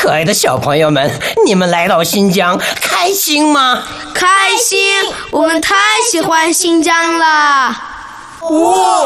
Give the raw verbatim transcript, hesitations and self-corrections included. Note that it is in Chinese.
可爱的小朋友们，你们来到新疆开心吗？ 开心，我们太喜欢新疆了。 哇，